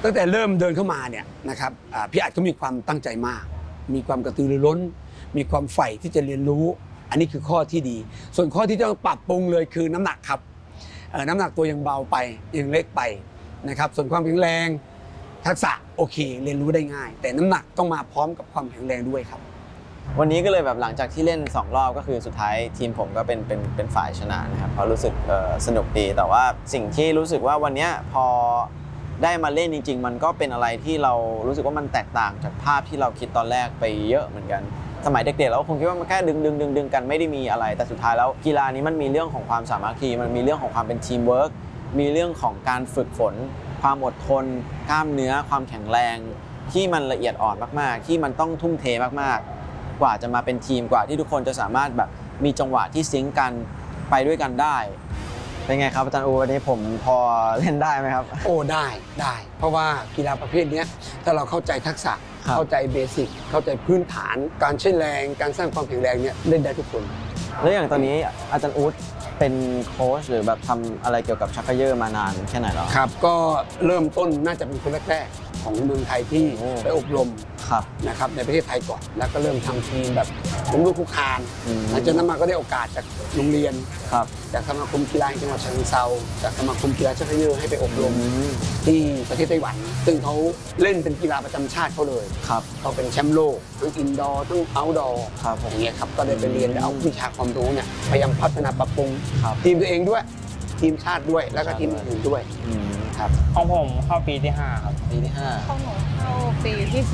ตั้งแต่เริ่มเดินเข้ามาเนี่ยนะครับพี่อาจก็มีความตั้งใจมากมีความกระตือรือร้นมีความใฝ่ที่จะเรียนรู้อันนี้คือข้อที่ดีส่วนข้อที่ต้องปรับปรุงเลยคือน้ำหนักครับน้ำหนักตัวยังเบาไปยังเล็กไปนะครับส่วนความแข็งแรงทักษะโอเคเรียนรู้ได้ง่ายแต่น้ำหนักต้องมาพร้อมกับความแข็งแรงด้วยครับวันนี้ก็เลยแบบหลังจากที่เล่น2รอบก็คือสุดท้ายทีมผมก็เป็นฝ่ายชนะนะครับเพราะรู้สึกสนุกดีแต่ว่าสิ่งที่รู้สึกว่าวันนี้พอได้มาเล่นจริงๆมันก็เป็นอะไรที่เรารู้สึกว่ามันแตกต่างจากภาพที่เราคิดตอนแรกไปเยอะเหมือนกันสมัยเด็กๆเราคงคิดว่ามันแค่ดึงกันไม่ได้มีอะไรแต่สุดท้ายแล้วกีฬานี้มันมีเรื่องของความสามัคคีมันมีเรื่องของความเป็นทีมเวิร์กมีเรื่องของการฝึกฝนความอดทนกล้ามเนื้อความแข็งแรงที่มันละเอียดอ่อนมากๆที่มันต้องทุ่มเทมากๆกว่าจะมาเป็นทีมกว่าที่ทุกคนจะสามารถแบบมีจังหวะที่ซิงค์กันไปด้วยกันได้เป็นไงครับอาจารย์อูวันนี้ผมพอเล่นได้ไหมครับโอ้ได้เพราะว่ากีฬาประเภทนี้ถ้าเราเข้าใจทักษะเข้าใจเบสิกเข้าใจพื้นฐานการใช้แรงการสร้างความแข็งแรงเนี่ยเล่นได้ทุกคนแล้วอย่างตอนนี้อาจารย์อู๊ดเป็นโค้ชหรือแบบทำอะไรเกี่ยวกับชักเขย่อมานานแค่ไหนแล้วครับก็เริ่มต้นน่าจะเป็นคนแรกๆของเมืองไทยที่ไปอบรมนะครับในประเทศไทยก่อนแล้วก็เริ่มทำทีมแบบล้มลุกคลุกคลานหลังจากนั้นมาก็ได้โอกาสจากโรงเรียนจากสมาคมกีฬาจังหวัดฉะเชิงเทราจากสมาคมกีฬาชักเขย่อให้ไปอบรมที่ประเทศไต้หวันซึ่งเขาเล่นเป็นกีฬาประจำชาติเขาเลยเขาเป็นแชมป์โลกทั้งอินดอร์ทั้งเอาท์ดอร์อย่างเงี้ยครับก็ได้ไปเรียนเอาวิชาความรู้เนี่ยพยายามพัฒนาปรับปรุงทีมตัวเองด้วยทีมชาติด้วยแล้วก็ทีมอื่นด้วยครับของผมเข้าปีที่5ครับปีที่5 ของหนูเข้าปีที่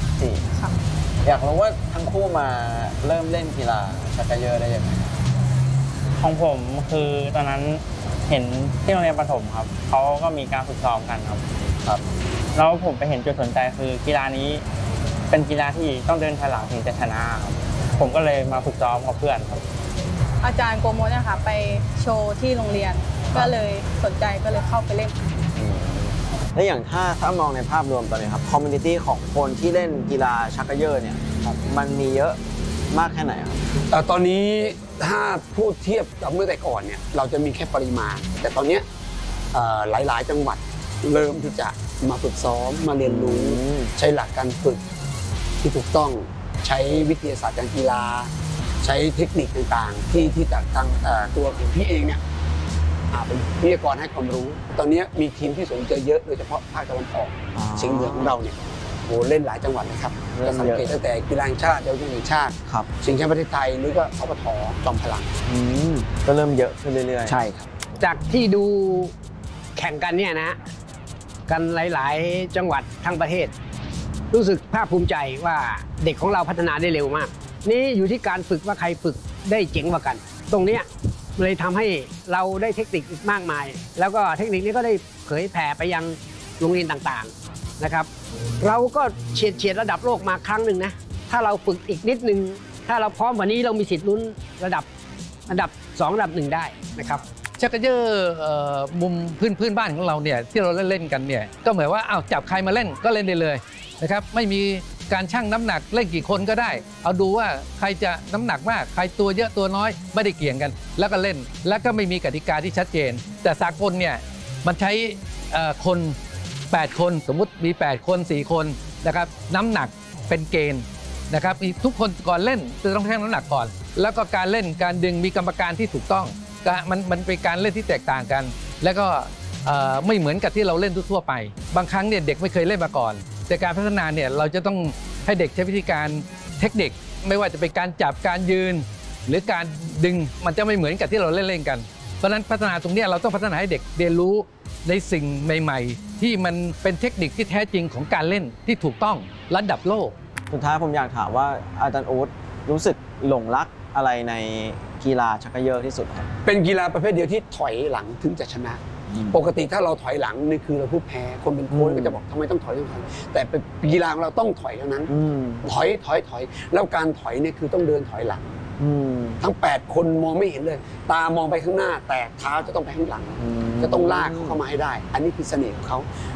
4ค่ะอยากรู้ว่าทั้งคู่มาเริ่มเล่นกีฬาชักเขย่อได้ยังไงของผมคือตอนนั้นเห็นที่โรงเรียนประถมครับเขาก็มีการฝึกซ้อมกันครับแล้วผมไปเห็นจุดสนใจคือกีฬานี้เป็นกีฬาที่ต้องเดินถอยหลังถึงจะชนะครับผมก็เลยมาฝึกซ้อมกับเพื่อนครับอาจารย์โกโมเนี่ยค่ะไปโชว์ที่โรงเรียนก็เลยสนใจก็เลยเข้าไปเล่นและอย่างถ้ามองในภาพรวมตอนนี้ครับคอมมูนิตี้ของคนที่เล่นกีฬาชักเขย่อเนี่ยมันมีเยอะมากแค่ไหนครับตอนนี้ถ้าพูดเทียบกับเมื่อแต่ก่อนเนี่ยเราจะมีแค่ปริมาณแต่ตอนนี้หลายๆจังหวัดเริ่มที่จะมาฝึกซ้อมมาเรียนรู้ใช้หลักการฝึกที่ถูกต้องใช้วิทยาศาสตร์การกีฬาใช้เทคนิคต่างๆที่จากทางตัวของพี่เองเนี่ยเป็นวิทยากรให้ความรู้ตอนนี้มีทีมที่สนใจเยอะโดยเฉพาะภาคตะวันออกเฉียงเหนือของเราเนี่ยโหเล่นหลายจังหวัดเลยครับจะสังเกตตั้งแต่กีฬาแห่งชาติเยาวชนแห่งชาติชิงแชมป์ประเทศไทยหรือก็สปท.จอมพลังก็เริ่มเยอะขึ้นเรื่อยๆใช่ครับจากที่ดูแข่งกันเนี่ยนะกันหลายๆจังหวัดทั้งประเทศรู้สึกภาคภูมิใจว่าเด็กของเราพัฒนาได้เร็วมากนี่อยู่ที่การฝึกว่าใครฝึกได้เจ๋งกว่ากันตรงนี้เลยทำให้เราได้เทคนิคอีกมากมายแล้วก็เทคนิคนี้ก็ได้เผยแผ่ไปยังโรงเรียนต่างๆนะครับเราก็เฉียดระดับโลกมาครั้งหนึ่งนะถ้าเราฝึกอีกนิดนึงถ้าเราพร้อมกว่านี้เรามีสิทธิ์ลุ้นระดับอันดับ2อันดับ1ได้นะครับชักเขย่อมุมพื้นบ้านของเราเนี่ยที่เราเล่นกันเนี่ยก็เหมือนว่าอ้าวจับใครมาเล่นก็เล่นได้เลยนะครับไม่มีการชั่งน้ำหนักเล่นกี่คนก็ได้เอาดูว่าใครจะน้ำหนักมากใครตัวเยอะตัวน้อยไม่ได้เกี่ยงกันแล้วก็เล่นแล้วก็ไม่มีกติกาที่ชัดเจนแต่สากลเนี่ยมันใช้คน8คนสมมุติมี8คน4คนนะครับน้ำหนักเป็นเกณฑ์นะครับทุกคนก่อนเล่นจะต้องชั่งน้ำหนักก่อนแล้วก็การเล่นการดึงมีกรรมการที่ถูกต้องมันเป็นการเล่นที่แตกต่างกันแล้วก็ไม่เหมือนกับที่เราเล่นทั่วไปบางครั้งเนี่ยเด็กไม่เคยเล่นมาก่อนแต่การพัฒนาเนี่ยเราจะต้องให้เด็กใช้วิธีการเทคนิคไม่ว่าจะเป็นการจับการยืนหรือการดึงมันจะไม่เหมือนกับที่เราเล่นกันเพราะฉะนั้นพัฒนาตรงนี้เราต้องพัฒนาให้เด็กเรียนรู้ในสิ่งใหม่ๆที่มันเป็นเทคนิคที่แท้จริงของการเล่นที่ถูกต้องระดับโลกสุดท้ายผมอยากถามว่าอาจารย์อู๊ดรู้สึกหลงรักอะไรในกีฬาชักเขย่อที่สุดครับเป็นกีฬาประเภทเดียวที่ถอยหลังถึงจะชนะปกติถ้าเราถอยหลังนี่คือเราผู้แพ้คนเป็นโค้ชก็จะบอกทำไมต้องถอยแต่เป็นกีฬาของเราต้องถอยเท่านั้นถอยแล้วการถอยเนี่ยคือต้องเดินถอยหลังทั้ง8คนมองไม่เห็นเลยตามองไปข้างหน้าแต่เท้าจะต้องไปข้างหลังจะต้องลากเขาเข้ามาให้ได้อันนี้คือเสน่ห์ของเขา